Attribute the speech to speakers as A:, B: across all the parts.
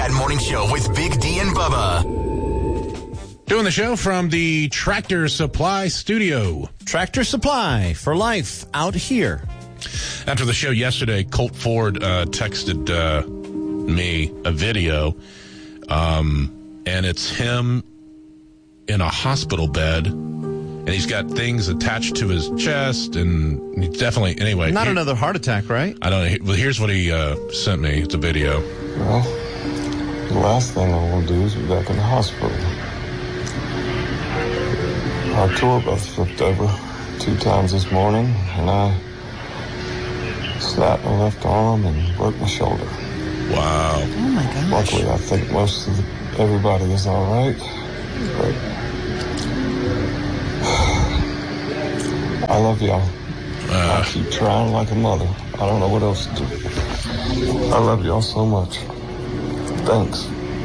A: Cat Morning Show with Big D and Bubba.
B: Doing the show from the Tractor Supply Studio.
C: Tractor Supply for life out here.
B: After the show yesterday, Colt Ford texted me a video, and it's him in a hospital bed, and he's got things attached to his chest, and he's definitely, anyway.
C: Not another heart attack, right?
B: I don't know. Well, here's what he sent me. It's a video.
D: Well, the last thing I want to do is be back in the hospital. Our tour bus flipped over 2 times this morning, and I slapped my left arm and broke my shoulder.
B: Wow.
E: Oh, my gosh.
D: Luckily, I think most of everybody is all right, but I love y'all. I keep trying like a mother. I don't know what else to do. I love y'all so much. Thanks.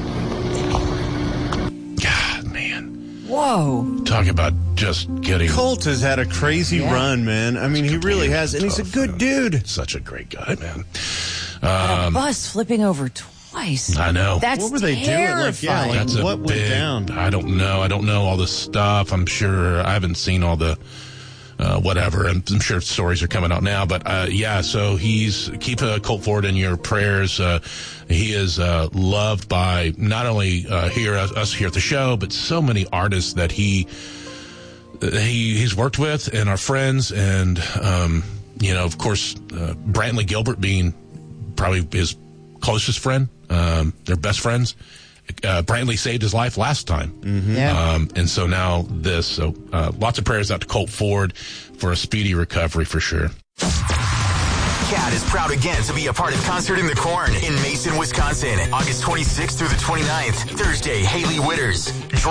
B: God, man.
E: Whoa.
B: Talk about just getting...
C: Colt has had a crazy run, man. I mean, he really has, and he's a good dude.
B: Such a great guy, man.
E: A bus flipping over twice.
B: I know.
E: That's
C: What were they doing?
E: terrifying.
B: That's
C: what went down?
B: I don't know. I don't know all the stuff. I'm sure I haven't seen all the whatever. I'm sure stories are coming out now. But so keep Colt Ford in your prayers. He is loved by not only us here at the show, but so many artists that he's worked with and our friends. And, of course, Brantley Gilbert being probably his closest friend. They're best friends. Brantley saved his life last time.
C: Mm-hmm.
E: Yeah.
B: And so now this. So lots of prayers out to Colt Ford for a speedy recovery for sure.
A: Cat is proud again to be a part of Concert in the Corn in Mason, Wisconsin, August 26th through the 29th. Thursday, Haley Witters.